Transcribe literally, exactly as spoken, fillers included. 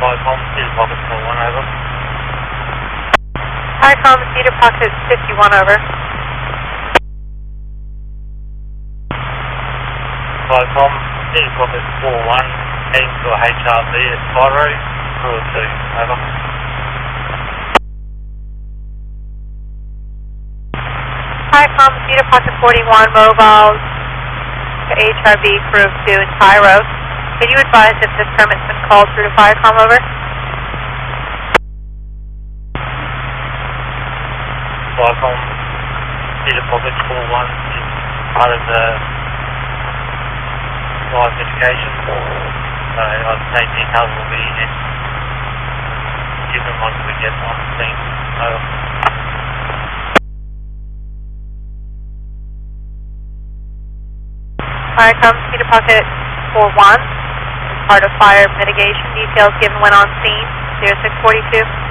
Viacom, Cedar Pocket four one, over. Viacom, Cedar Pocket fifty-one, over. Viacom, Cedar Pocket four one, heading to a H R V at Cairo, crew of two, over. Viacom, Cedar Pocket forty-one, mobile to H R V, crew of two in Cairo. Can you advise if this permit's been called through to Viacom, over? Viacom, Cedar Pocket four one is part of the live education, so I'd say details will be given once we get on the scene. Over. Viacom, Cedar Pocket four one, as part of fire mitigation, details given when on scene, zero six four two.